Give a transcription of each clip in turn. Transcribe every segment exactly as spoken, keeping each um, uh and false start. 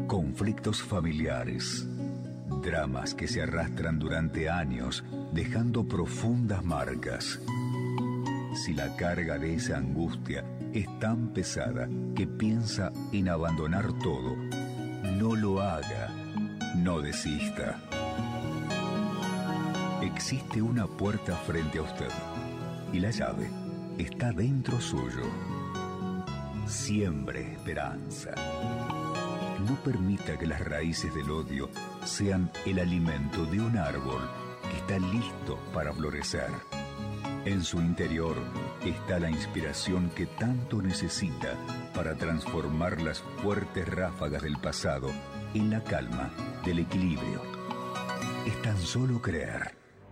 Conflictos familiares, dramas que se arrastran durante años, dejando profundas marcas. Si la carga de esa angustia es tan pesada que piensa en abandonar todo, no lo haga, no desista. Existe una puerta frente a usted y la llave está dentro suyo. Siembre esperanza. No permita que las raíces del odio sean el alimento de un árbol que está listo para florecer. En su interior está la inspiración que tanto necesita para transformar las fuertes ráfagas del pasado en la calma del equilibrio. Es tan solo creer.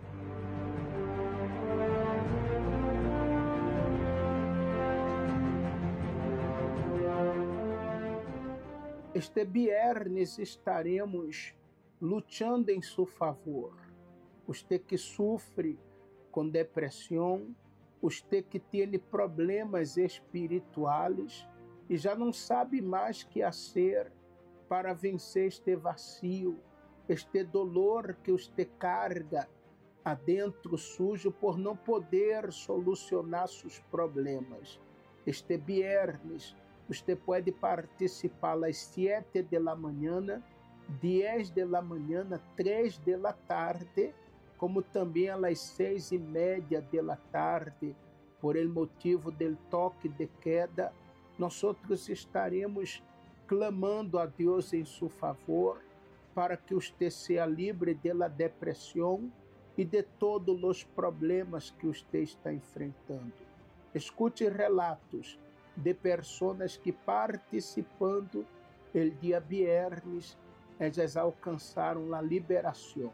Este viernes estaremos lutando em seu favor. Você que sofre com depressão, você que tem problemas espirituais e já não sabe mais o que fazer para vencer este vazio, este dolor que você carga adentro sujo por não poder solucionar seus problemas. Este viernes, você pode participar às sete da manhã, dez da manhã, três da tarde, como também às seis e meia da tarde, por el motivo do toque de queda. Nós outros estaremos clamando a Deus em seu favor para que você seja livre da depressão e de todos os problemas que você está enfrentando. Escute relatos de pessoas que participando el dia viernes, elas alcançaram a liberação.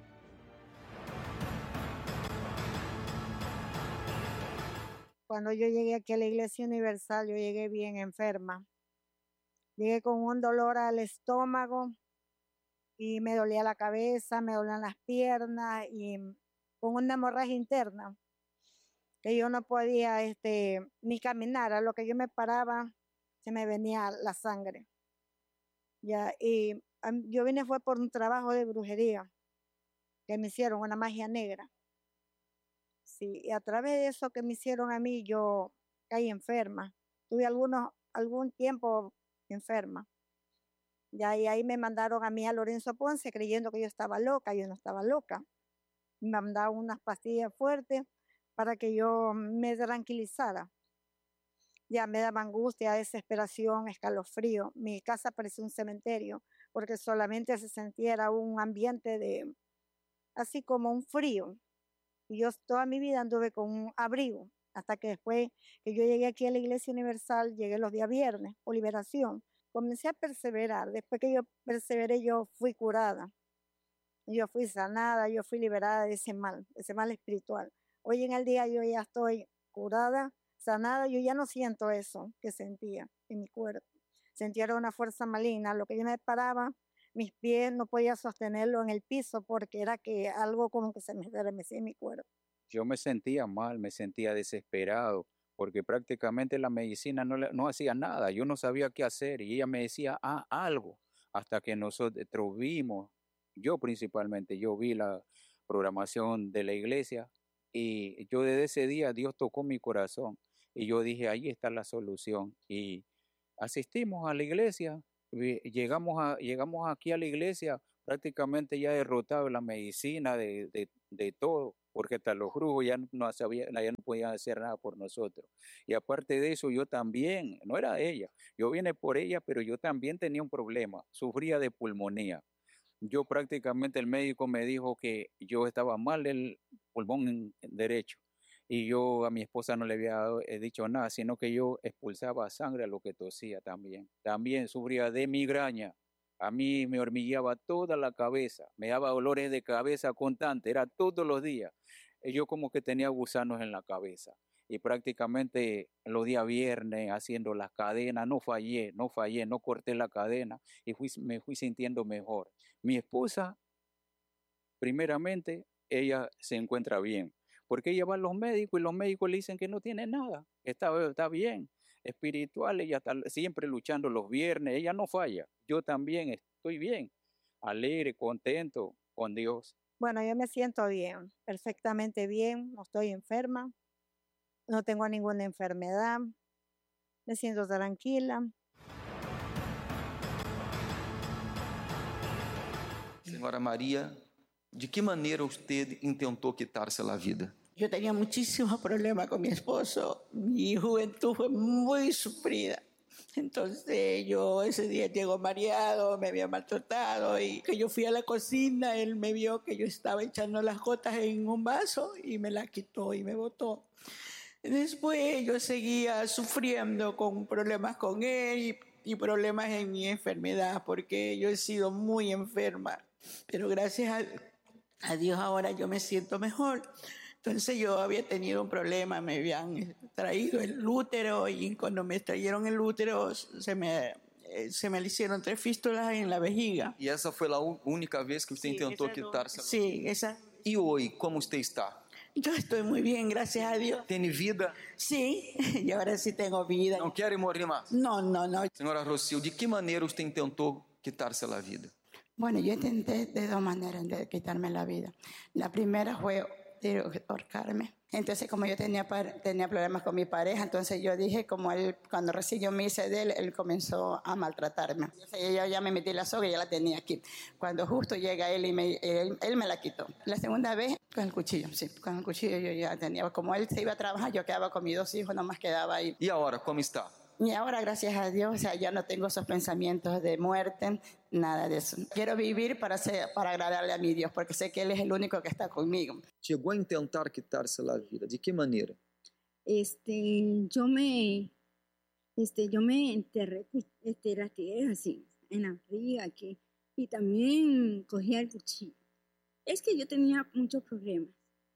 Cuando yo llegué aquí a la Iglesia Universal, yo llegué bien enferma. Llegué con un dolor al estómago y me dolía la cabeza, me dolían las piernas y con una hemorragia interna que yo no podía este, ni caminar. A lo que yo me paraba, se me venía la sangre. Ya, y um, yo vine fue por un trabajo de brujería que me hicieron, una magia negra. Sí, y a través de eso que me hicieron a mí, yo caí enferma. Tuve algunos, algún tiempo enferma. Ya, y ahí me mandaron a mí a Lorenzo Ponce creyendo que yo estaba loca. Yo no estaba loca. Me mandaron unas pastillas fuertes para que yo me tranquilizara. Ya me daba angustia, desesperación, escalofrío. Mi casa parecía un cementerio porque solamente se sentía un ambiente de, así como un frío. Y yo toda mi vida anduve con un abrigo, hasta que después que yo llegué aquí a la Iglesia Universal, llegué los días viernes, por liberación, comencé a perseverar. Después que yo perseveré, yo fui curada. Yo fui sanada, yo fui liberada de ese mal, de ese mal espiritual. Hoy en el día yo ya estoy curada, sanada, yo ya no siento eso que sentía en mi cuerpo. Sentía una fuerza maligna, lo que yo me paraba, mis pies no podía sostenerlo en el piso porque era que algo como que se me estremecía en mi cuerpo. Yo me sentía mal, me sentía desesperado, porque prácticamente la medicina no, no hacía nada, yo no sabía qué hacer y ella me decía, ah, algo, hasta que nosotros vimos, yo principalmente, yo vi la programación de la iglesia y yo desde ese día Dios tocó mi corazón y yo dije, ahí está la solución y asistimos a la iglesia. Llegamos, a, llegamos aquí a la iglesia prácticamente ya derrotado la medicina de, de, de todo, porque hasta los brujos ya no, sabía, ya no podían hacer nada por nosotros. Y aparte de eso, yo también, no era ella, yo vine por ella, pero yo también tenía un problema, sufría de pulmonía. Yo prácticamente el médico me dijo que yo estaba mal del pulmón derecho. Y yo a mi esposa no le había dado, he dicho nada, sino que yo expulsaba sangre a lo que tosía también. También sufría de migraña. A mí me hormigueaba toda la cabeza, me daba dolores de cabeza constante, era todos los días. Y yo como que tenía gusanos en la cabeza. Y prácticamente los días viernes haciendo las cadenas, no fallé, no fallé, no corté la cadena y fui, me fui sintiendo mejor. Mi esposa, primeramente, ella se encuentra bien. Porque ella va a los médicos y los médicos le dicen que no tiene nada, que está, está bien. espiritual, ella está siempre luchando los viernes, ella no falla. Yo también estoy bien, alegre, contento con Dios. Bueno, yo me siento bien, perfectamente bien, no estoy enferma, no tengo ninguna enfermedad, me siento tranquila. Senhora Maria, de que maneira usted intentou quitar-se a vida? Yo tenía muchísimos problemas con mi esposo. Mi juventud fue muy sufrida. Entonces yo ese día llegó mareado, me había maltratado y que yo fui a la cocina, él me vio que yo estaba echando las gotas en un vaso y me la quitó y me botó. Después yo seguía sufriendo con problemas con él y, y problemas en mi enfermedad porque yo he sido muy enferma. Pero gracias a, a Dios ahora yo me siento mejor. Entonces yo había tenido un problema, me habían traído el útero y cuando me extrayeron el útero se me, se me hicieron tres fístulas en la vejiga. E essa foi a única vez que você Sí, tentou esa no- quitar-se a vida? Sí, esa. E hoje, como você está? Yo estoy muy bien, gracias a Dios. Tem vida? Sí, y ahora sí tengo vida. Não quer morrer mais? No, no, no. Senhora Rocio, de que maneira você tentou quitar-se a vida? Bueno, yo intenté de dos maneras de quitarme la vida. La primera fue de ahorcarme. Entonces, como yo tenía, par- tenía problemas con mi pareja, entonces yo dije, como él, cuando recién yo me hice de él, él comenzó a maltratarme. Entonces, yo ya me metí la soga y ya la tenía aquí. Cuando justo llega él y me, él, él me la quitó. La segunda vez, con el cuchillo, sí, con el cuchillo yo ya tenía. Como él se iba a trabajar, yo quedaba con mis dos hijos, nomás quedaba ahí. E agora, como está? Y ahora, gracias a Dios, o sea, ya no tengo esos pensamientos de muerte, nada de eso. Quiero vivir para, ser, para agradarle a mi Dios, porque sé que Él es el único que está conmigo. Chegou a intentar quitar-se a vida. De que maneira? Este, yo me, este, yo me enterré, cu- este, las tijeras así, en la barriga aquí, y también cogía el cuchillo. Es que yo tenía muchos problemas.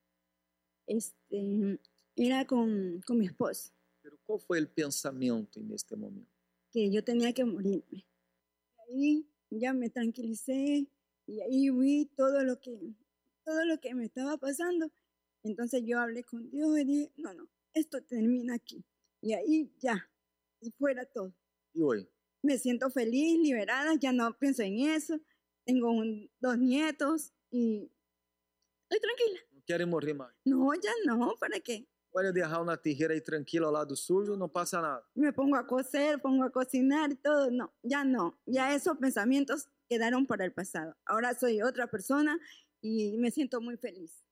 Este, era con, con mi esposo, Pero qual foi o pensamento neste momento? que yo tenía que morirme. Ahí ya me tranquilicé y ahí vi todo lo que, todo lo que me estaba pasando. Entonces yo hablé con Dios y dije, no, no, esto termina aquí. Y ahí ya, fuera todo. E hoje? Me siento feliz, liberada, ya no pienso en eso. Tengo un- dos nietos y estoy tranquila. Não querem morrer mais. No, ya no, ¿para qué? Olha, derrar na terreira aí tranquilo ao lado sujo, não passa nada. Me pongo a coser, pongo a cocinar y todo. No, ya no. Ya esos pensamientos quedaron para el pasado. Ahora soy otra persona y me siento muy feliz.